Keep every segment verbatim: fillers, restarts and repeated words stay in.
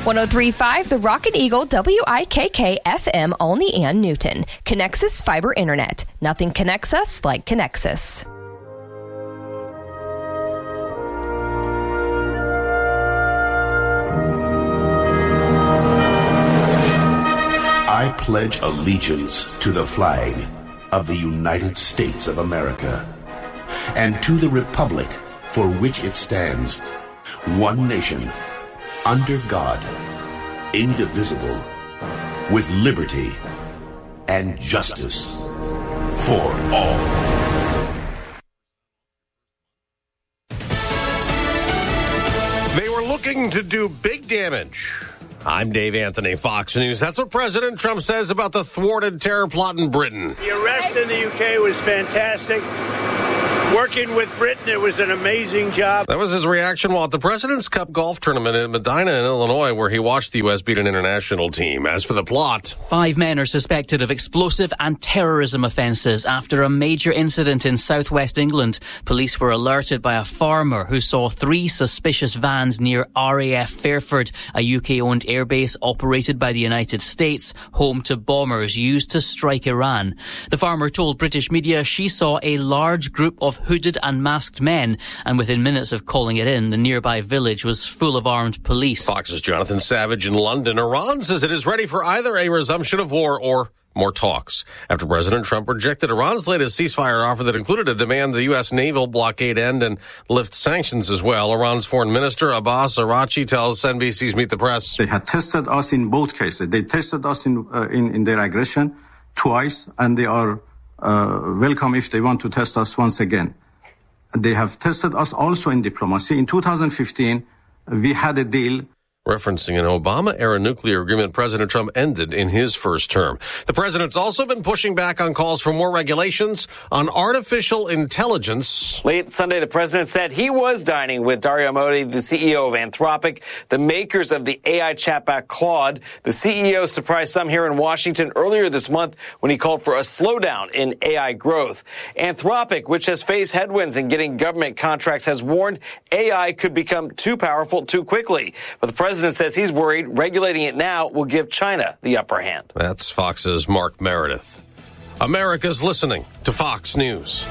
one oh three point five The Rocket Eagle, W I K K F M, Olney and Newton. Connexus Fiber Internet. Nothing connects us like Connexus. I pledge allegiance to the flag of the United States of America and to the republic for which it stands, one nation, under God, indivisible, with liberty and justice for all. They were looking to do big damage. I'm Dave Anthony, Fox News. That's what President Trump says about the thwarted terror plot in Britain. The arrest in the U K was fantastic. Working with Britain, it was an amazing job. That was his reaction while at the President's Cup golf tournament in Medina in Illinois, where he watched the U S beat an international team. As for the plot, five men are suspected of explosive and terrorism offences after a major incident in southwest England. Police were alerted by a farmer who saw three suspicious vans near R A F Fairford, a U K-owned airbase operated by the United States, home to bombers used to strike Iran. The farmer told British media she saw a large group of hooded and masked men, and within minutes of calling it in, the nearby village was full of armed police. Fox's Jonathan Savage in London. Iran says it is ready for either a resumption of war or more talks, after President Trump rejected Iran's latest ceasefire offer that included a demand the U S naval blockade end and lift sanctions as well. Iran's foreign minister Abbas Araghchi tells N B C's Meet the Press. They had tested us in both cases. They tested us in uh, in, in their aggression twice, and they are uh, welcome if they want to test us once again. They have tested us also in diplomacy. In two thousand fifteen, we had a deal. Referencing an Obama-era nuclear agreement President Trump ended in his first term. The president's also been pushing back on calls for more regulations on artificial intelligence. Late Sunday, the president said he was dining with Dario Amodei, the C E O of Anthropic, the makers of the A I chatbot Claude. The C E O surprised some here in Washington earlier this month when he called for a slowdown in A I growth. Anthropic, which has faced headwinds in getting government contracts, has warned A I could become too powerful too quickly. But the president The president says he's worried regulating it now will give China the upper hand. That's Fox's Mark Meredith. America's listening to Fox News.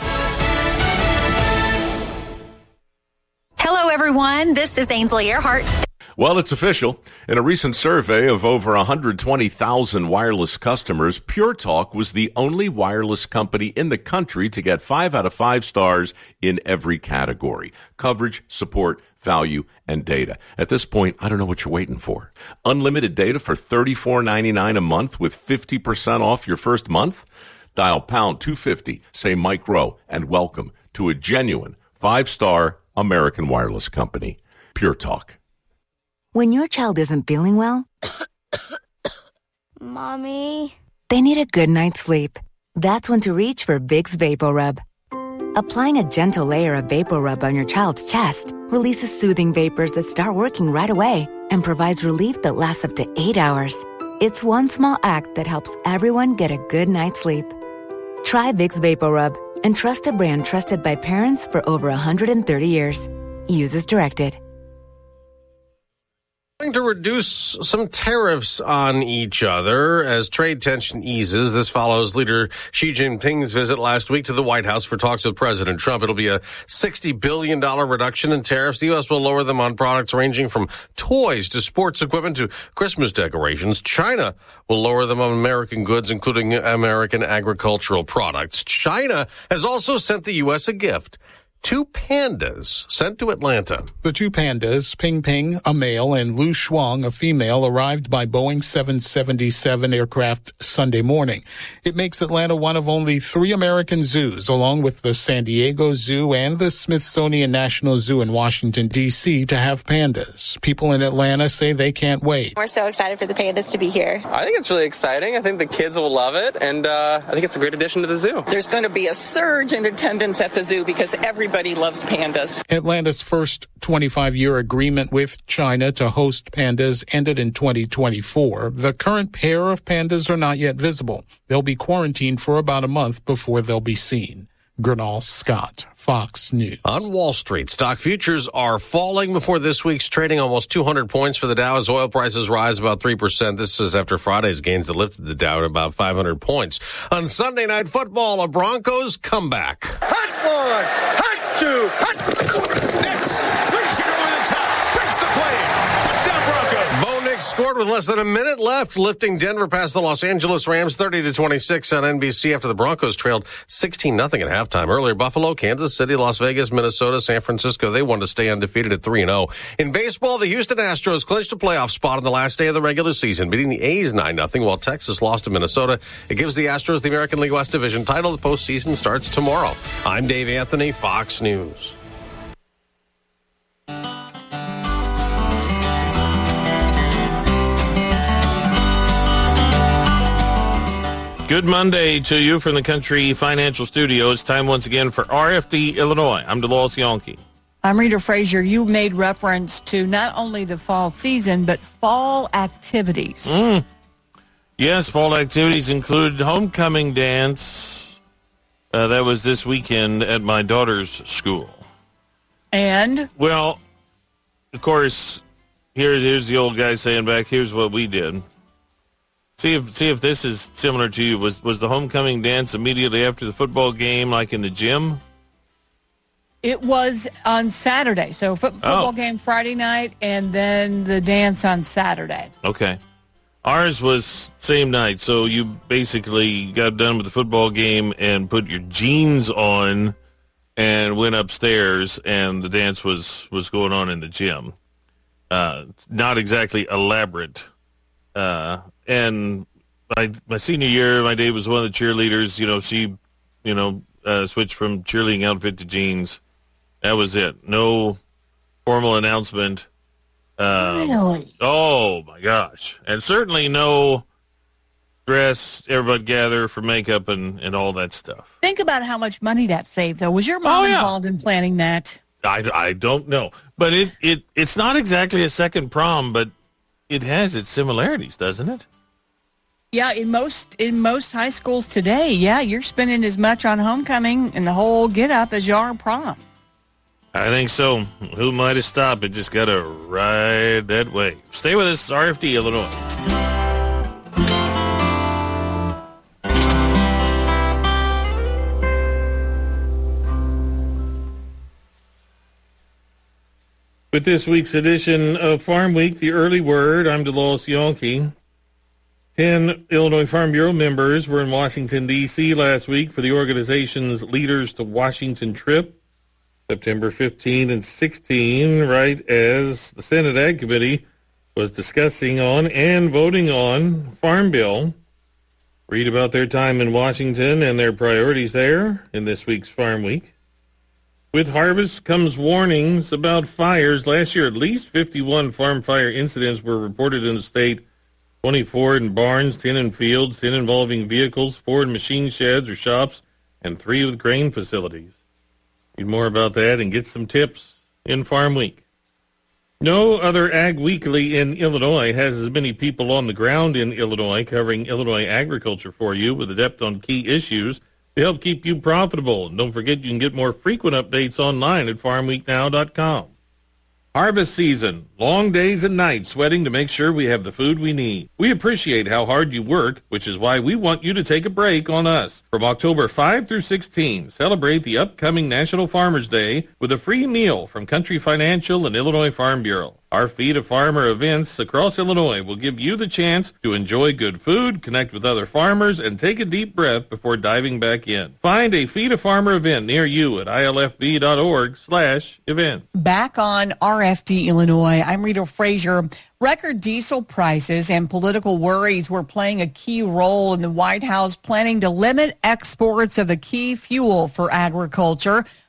Hello, everyone. This is Ainsley Earhart. Well, it's official. In a recent survey of over one hundred twenty thousand wireless customers, Pure Talk was the only wireless company in the country to get five out of five stars in every category: coverage, support, value, and data. At this point, I don't know what you're waiting for. Unlimited data for thirty-four ninety-nine a month with fifty percent off your first month? Dial pound two fifty, say Mike Rowe, and welcome to a genuine five-star American wireless company, Pure Talk. When your child isn't feeling well, Mommy, they need a good night's sleep. That's when to reach for Vicks VapoRub. Applying a gentle layer of VapoRub on your child's chest releases soothing vapors that start working right away and provides relief that lasts up to eight hours. It's one small act that helps everyone get a good night's sleep. Try Vicks VapoRub and trust a brand trusted by parents for over one hundred thirty years. Use as directed. To reduce some tariffs on each other as trade tension eases. This follows leader Xi Jinping's visit last week to the White House for talks with President Trump. It'll be a sixty billion dollars reduction in tariffs. The U S will lower them on products ranging from toys to sports equipment to Christmas decorations. China will lower them on American goods, including American agricultural products. China has also sent the U S a gift. Two pandas sent to Atlanta. The two pandas, Ping Ping, a male, and Lu Shuang, a female, arrived by Boeing seven seventy-seven aircraft Sunday morning. It makes Atlanta one of only three American zoos, along with the San Diego Zoo and the Smithsonian National Zoo in Washington, D C, to have pandas. People in Atlanta say they can't wait. We're so excited for the pandas to be here. I think it's really exciting. I think the kids will love it, and uh, I think it's a great addition to the zoo. There's going to be a surge in attendance at the zoo because everybody Everybody loves pandas. Atlanta's first twenty-five-year agreement with China to host pandas ended in twenty twenty-four. The current pair of pandas are not yet visible. They'll be quarantined for about a month before they'll be seen. Gernal Scott, Fox News. On Wall Street, stock futures are falling before this week's trading, almost two hundred points for the Dow as oil prices rise about three percent. This is after Friday's gains that lifted the Dow at about five hundred points. On Sunday Night Football, a Broncos comeback. Hot one, hot two, hot next. Brings it over the top, breaks the play. Touchdown Broncos. Bo Nix scored with less than a minute left, lifting Denver past the Los Angeles Rams thirty to twenty-six on N B C after the Broncos trailed sixteen nothing at halftime. Earlier, Buffalo, Kansas City, Las Vegas, Minnesota, San Francisco, they won to stay undefeated at three and oh. In baseball, the Houston Astros clinched a playoff spot on the last day of the regular season, beating the A's nine nothing while Texas lost to Minnesota. It gives the Astros the American League West Division title. The postseason starts tomorrow. I'm Dave Anthony, Fox News. Good Monday to you from the Country Financial Studio. It's time once again for R F D Illinois. I'm DeLawes Yonke. I'm Rita Frazier. You made reference to not only the fall season, but fall activities. Mm. Yes, fall activities include homecoming dance. Uh, that was this weekend at my daughter's school. And? Well, of course, here, here's the old guy saying back, here's what we did. See if see if this is similar to you. Was was the homecoming dance immediately after the football game, like in the gym? It was on Saturday. So fo- football oh. game Friday night, and then the dance on Saturday. Okay. Ours was same night. So you basically got done with the football game and put your jeans on and went upstairs, and the dance was, was going on in the gym. Uh, not exactly elaborate. Uh, and my, my senior year, my date was one of the cheerleaders. You know, she, you know, uh, switched from cheerleading outfit to jeans. That was it. No formal announcement. Um, really? Oh, my gosh. And certainly no dress, everybody gather for makeup and, and all that stuff. Think about how much money that saved, though. Was your mom oh, yeah. involved in planning that? I, I don't know. But it, it it's not exactly a second prom, but it has its similarities, doesn't it? Yeah, in most in most high schools today, yeah, you're spending as much on homecoming and the whole get-up as you are prom. I think so. Who might have stopped? It just got to ride that way. Stay with us, R F D, Illinois. With this week's edition of Farm Week, the early word, I'm DeLawes Yonke. Ten Illinois Farm Bureau members were in Washington, D C last week for the organization's Leaders to Washington trip, September fifteenth and sixteenth, right as the Senate Ag Committee was discussing on and voting on Farm Bill. Read about their time in Washington and their priorities there in this week's Farm Week. With harvest comes warnings about fires. Last year, at least fifty-one farm fire incidents were reported in the state, twenty-four in barns, ten in fields, ten involving vehicles, four in machine sheds or shops, and three with grain facilities. Read more about that and get some tips in Farm Week. No other Ag Weekly in Illinois has as many people on the ground in Illinois covering Illinois agriculture for you with a depth on key issues to help keep you profitable. And don't forget, you can get more frequent updates online at farm week now dot com. Harvest season, long days and nights sweating to make sure we have the food we need. We appreciate how hard you work, which is why we want you to take a break on us. From October fifth through sixteenth, celebrate the upcoming National Farmers Day with a free meal from Country Financial and Illinois Farm Bureau. Our Feed a Farmer events across Illinois will give you the chance to enjoy good food, connect with other farmers, and take a deep breath before diving back in. Find a Feed a Farmer event near you at I L F B dot org slash events. Back on R F D Illinois, I'm Rita Frazier. Record diesel prices and political worries were playing a key role in the White House planning to limit exports of the key fuel for agriculture.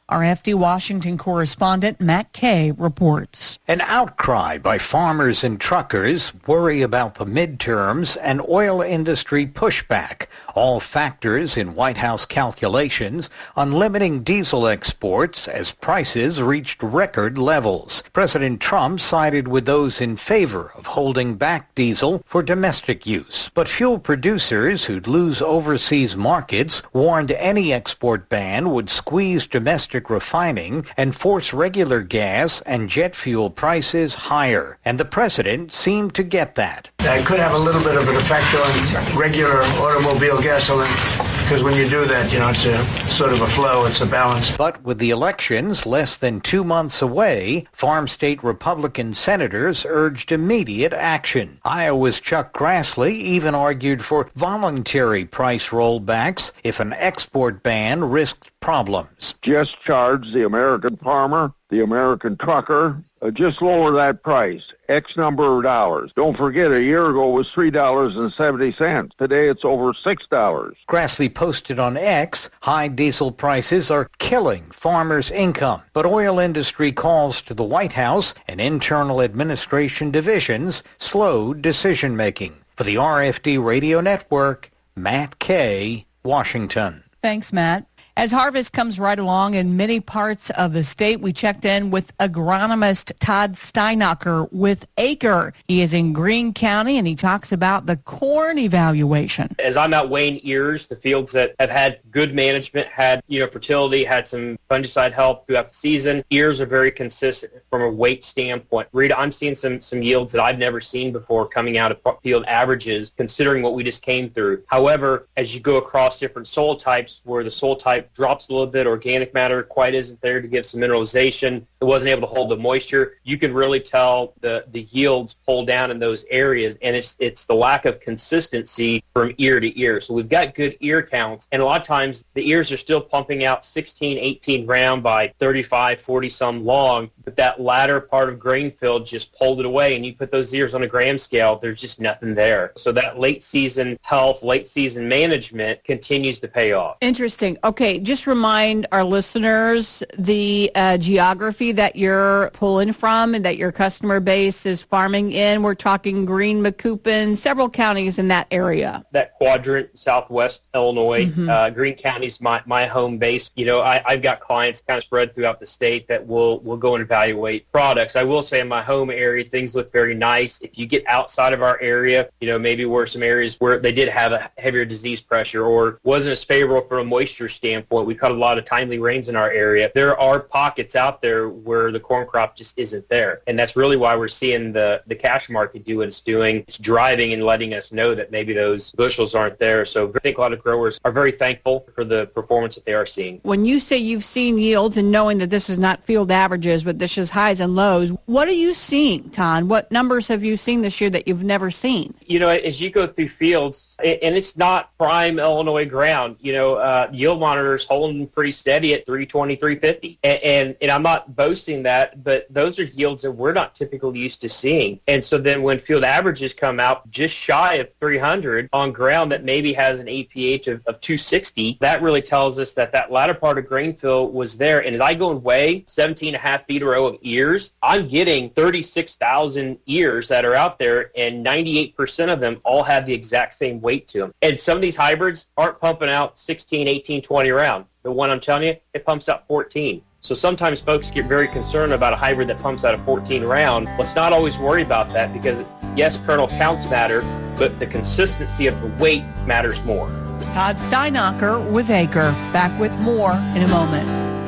R F D Washington correspondent Matt Kay reports. An outcry by farmers and truckers, worry about the midterms, and oil industry pushback, all factors in White House calculations on limiting diesel exports as prices reached record levels. President Trump sided with those in favor of holding back diesel for domestic use, but fuel producers who'd lose overseas markets warned any export ban would squeeze domestic refining and force regular gas and jet fuel prices higher. And the president seemed to get that. That could have a little bit of an effect on regular automobile gasoline, because when you do that, you know, it's a sort of a flow, it's a balance. But with the elections less than two months away, farm state Republican senators urged immediate action. Iowa's Chuck Grassley even argued for voluntary price rollbacks if an export ban risked problems. Just charge the American farmer, the American trucker, uh, just lower that price, X number of dollars. Don't forget, a year ago it was three dollars and seventy cents. Today it's over six dollars. Grassley posted on X, high diesel prices are killing farmers' income. But oil industry calls to the White House and internal administration divisions slowed decision-making. For the R F D Radio Network, Matt Kay, Washington. Thanks, Matt. As harvest comes right along in many parts of the state, we checked in with agronomist Todd Steinacher with Acre. He is in Greene County, and he talks about the corn evaluation. As I'm out weighing ears, the fields that have had good management, had you know fertility, had some fungicide help throughout the season, ears are very consistent from a weight standpoint. Rita, I'm seeing some, some yields that I've never seen before coming out of field averages, considering what we just came through. However, as you go across different soil types, where the soil type drops a little bit, organic matter quite isn't there to give some mineralization, it wasn't able to hold the moisture, you can really tell the, the yields pull down in those areas, and it's it's the lack of consistency from ear to ear. So we've got good ear counts, and a lot of times the ears are still pumping out sixteen, eighteen round by thirty-five, forty some long, but that latter part of grain field just pulled it away, and you put those ears on a gram scale, there's just nothing there. So that late season health, late season management continues to pay off. Interesting. Okay, just remind our listeners the uh, geography that you're pulling from and that your customer base is farming in. We're talking Greene, Macoupin, several counties in that area. That quadrant, southwest Illinois, Mm-hmm. uh, Greene County's my, my home base. You know, I, I've got clients kind of spread throughout the state that will, will go and evaluate products. I will say in my home area, things look very nice. If you get outside of our area, you know, maybe where some areas where they did have a heavier disease pressure or wasn't as favorable from a moisture standpoint, we caught a lot of timely rains in our area. There are pockets out there where the corn crop just isn't there. And that's really why we're seeing the, the cash market do what it's doing. It's driving and letting us know that maybe those bushels aren't there. So I think a lot of growers are very thankful for the performance that they are seeing. When you say you've seen yields and knowing that this is not field averages, but this is highs and lows, what are you seeing, Ton? What numbers have you seen this year that you've never seen? You know, as you go through fields, and it's not prime Illinois ground, you know, uh, yield monitors holding pretty steady at three twenty, three fifty. And, and, and I'm not boasting that, but those are yields that we're not typically used to seeing. And so then when field averages come out just shy of three hundred on ground that maybe has an A P H of, of two sixty, that really tells us that that latter part of grain fill was there. And as I go and weigh seventeen and a half feet a row of ears, I'm getting thirty-six thousand ears that are out there, and ninety-eight percent of them all have the exact same weight to them. And some of these hybrids aren't pumping out sixteen, eighteen, twenty round. The one I'm telling you, it pumps out fourteen. So sometimes folks get very concerned about a hybrid that pumps out a fourteen round. Let's not always worry about that because, yes, kernel counts matter, but the consistency of the weight matters more. Todd Steinacher with Acre. Back with more in a moment.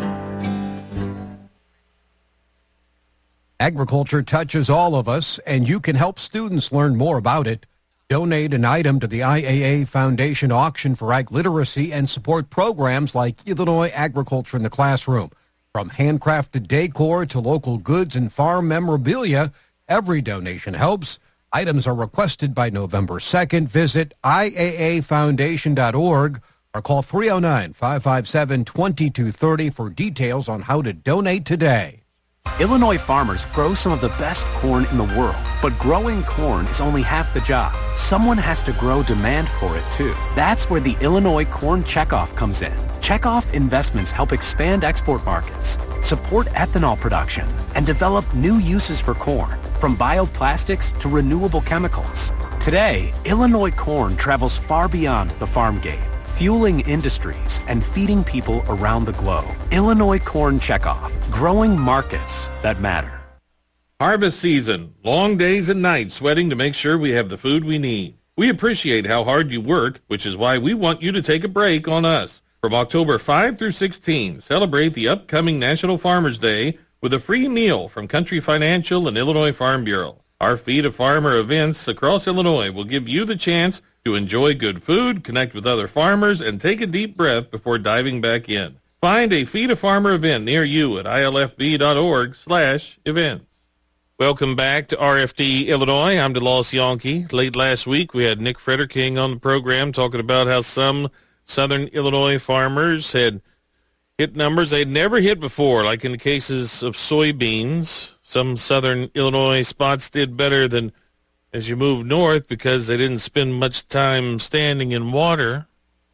Agriculture touches all of us, and you can help students learn more about it. Donate an item to the I A A Foundation auction for ag literacy and support programs like Illinois Agriculture in the Classroom. From handcrafted decor to local goods and farm memorabilia, every donation helps. Items are requested by November second. Visit I A A foundation dot org or call three oh nine, five five seven, two two three oh for details on how to donate today. Illinois farmers grow some of the best corn in the world, but growing corn is only half the job. Someone has to grow demand for it too. That's where the Illinois Corn Checkoff comes in. Checkoff investments help expand export markets, support ethanol production, and develop new uses for corn, from bioplastics to renewable chemicals. Today, Illinois corn travels far beyond the farm gate, fueling industries and feeding people around the globe. Illinois Corn Checkoff, growing markets that matter. Harvest season, long days and nights sweating to make sure we have the food we need. We appreciate how hard you work, which is why we want you to take a break on us. From October fifth through sixteenth, celebrate the upcoming National Farmers Day with a free meal from Country Financial and Illinois Farm Bureau. Our Feed a Farmer events across Illinois will give you the chance to enjoy good food, connect with other farmers, and take a deep breath before diving back in. Find a Feed a Farmer event near you at I L F B dot org slash events. Welcome back to R F D Illinois. I'm DeLoss Yankee. Late last week, we had Nick Frederking on the program talking about how some Southern Illinois farmers had hit numbers they'd never hit before, like in the cases of soybeans. Some Southern Illinois spots did better than as you move north because they didn't spend much time standing in water.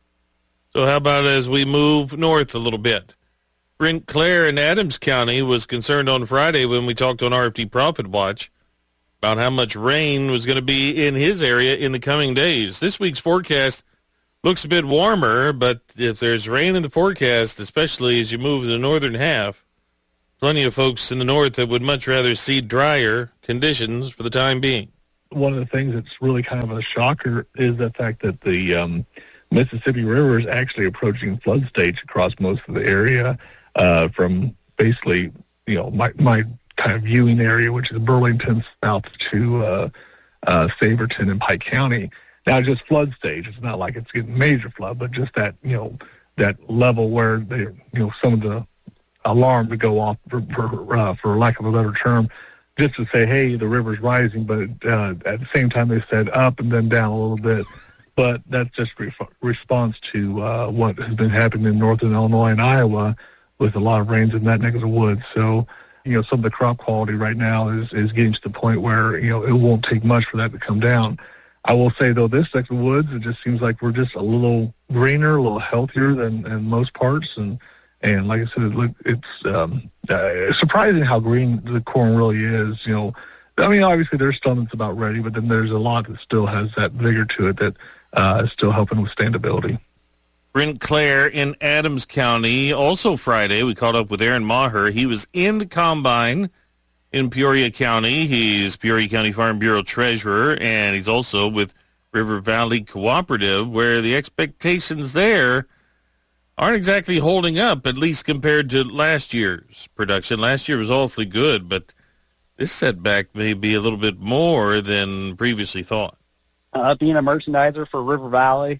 So how about as we move north a little bit? Brent Clare in Adams County was concerned on Friday when we talked on R F D Profit Watch about how much rain was going to be in his area in the coming days. This week's forecast looks a bit warmer, but if there's rain in the forecast, especially as you move the northern half, plenty of folks in the north that would much rather see drier conditions for the time being. One of the things that's really kind of a shocker is the fact that the um, Mississippi River is actually approaching flood stage across most of the area, uh, from basically, you know, my, my kind of viewing area, which is Burlington south to uh, uh, Saverton and Pike County. Now, just flood stage. It's not like it's getting major flood, but just that, you know, that level where they, you know, some of the alarm to go off, for for, uh, for lack of a better term, just to say, hey, the river's rising, but uh, at the same time they said up and then down a little bit. But that's just re- response to uh, what has been happening in northern Illinois and Iowa with a lot of rains in that neck of the woods. So, you know, some of the crop quality right now is, is getting to the point where, you know, it won't take much for that to come down. I will say, though, this neck of the woods, it just seems like we're just a little greener, a little healthier than in most parts. And, and like I said, it, it's um, uh, surprising how green the corn really is. You know, I mean, obviously there's some that's about ready, but then there's a lot that still has that vigor to it that uh, is still helping with standability. Brent Clare in Adams County. Also Friday, we caught up with Aaron Maher. He was in the combine in Peoria County. He's Peoria County Farm Bureau Treasurer, and he's also with River Valley Cooperative, where the expectations there aren't exactly holding up, at least compared to last year's production. Last year was awfully good, but this setback may be a little bit more than previously thought. Uh, being a merchandiser for River Valley,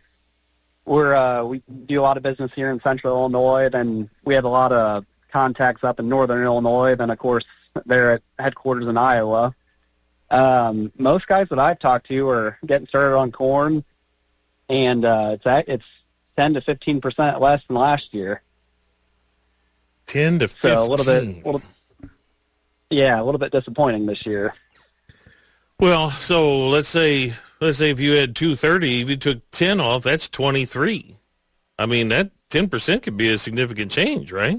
we're uh, we do a lot of business here in Central Illinois, and we have a lot of contacts up in Northern Illinois. Then, of course, they're at headquarters in Iowa. Um, most guys that I've talked to are getting started on corn, and uh, it's at, it's ten to fifteen percent less than last year. Ten to fifteen. So a little bit, a little, yeah, a little bit disappointing this year. Well, so let's say let's say if you had two thirty, if you took ten off, that's twenty three. I mean, that ten percent could be a significant change, right?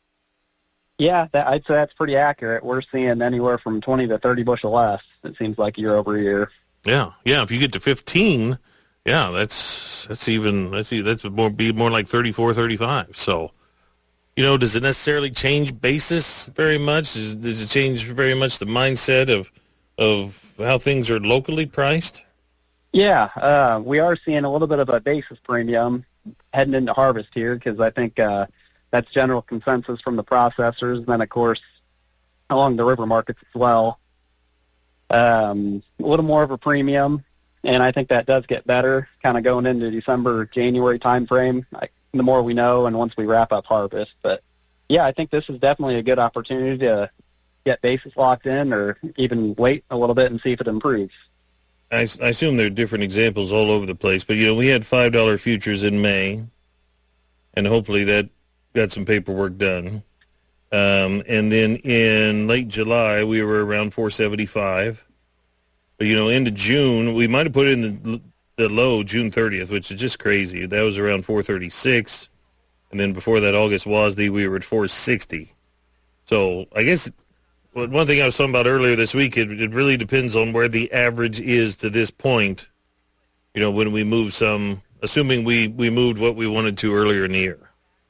Yeah, that, I'd say that's pretty accurate. We're seeing anywhere from twenty to thirty bushel less, it seems like, year over year. Yeah, yeah. If you get to fifteen, yeah, that's that's even that's that's more be more like thirty-four, thirty-five. So, you know, does it necessarily change basis very much? Does, does it change very much the mindset of of how things are locally priced? Yeah, uh, we are seeing a little bit of a basis premium heading into harvest here, because I think uh, that's general consensus from the processors, and then, of course, along the river markets as well. Um, a little more of a premium, and I think that does get better kind of going into December, January time frame, I, the more we know and once we wrap up harvest. But, yeah, I think this is definitely a good opportunity to get basis locked in, or even wait a little bit and see if it improves. I, I assume there are different examples all over the place, but, you know, we had five dollar futures in May, and hopefully that got some paperwork done. Um, and then in late July, we were around four seventy-five. But, you know, into June, we might have put in the, the low June thirtieth, which is just crazy. That was around four thirty-six. And then before that, August W A S D, we were at four sixty. So I guess one thing I was talking about earlier this week, it, it really depends on where the average is to this point, you know, when we move some, assuming we, we moved what we wanted to earlier in the year.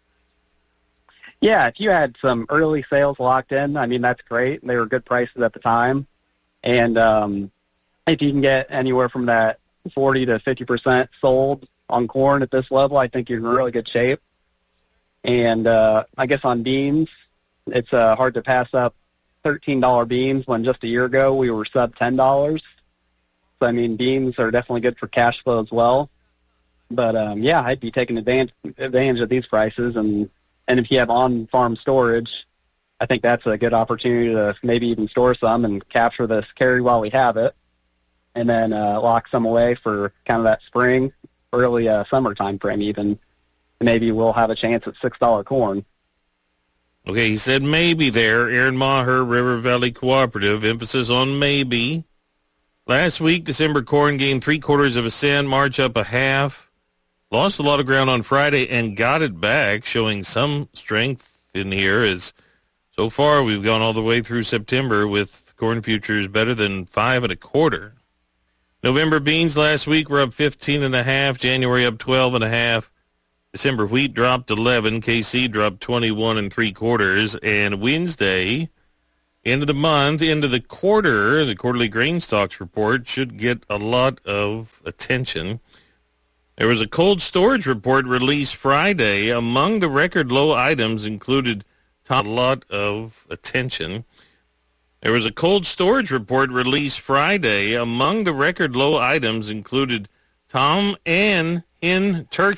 Yeah, if you had some early sales locked in, I mean, that's great. They were good prices at the time. And um, if you can get anywhere from that forty to fifty percent sold on corn at this level, I think you're in really good shape. And uh, I guess on beans, it's uh, hard to pass up thirteen dollar beans when just a year ago we were sub ten dollars. So, I mean, beans are definitely good for cash flow as well. But, um, yeah, I'd be taking advantage, advantage of these prices. And, and if you have on-farm storage, I think that's a good opportunity to maybe even store some and capture this carry while we have it, and then uh, lock some away for kind of that spring, early uh, summer time frame even. Maybe we'll have a chance at six dollar corn. Okay, he said maybe there. Aaron Maher, River Valley Cooperative, emphasis on maybe. Last week, December corn gained three quarters of a cent, March up a half. Lost a lot of ground on Friday and got it back, showing some strength in here. As so far, we've gone all the way through September with corn futures better than five and a quarter. November beans last week were up fifteen and a half. January up twelve and a half. December wheat dropped eleven. K C dropped twenty-one and three quarters. And Wednesday, end of the month, end of the quarter, the quarterly grain stocks report should get a lot of attention. There was a cold storage report released Friday. Among the record low items included a lot of attention. There was a cold storage report released Friday. Among the record low items included Tom and hen turkey.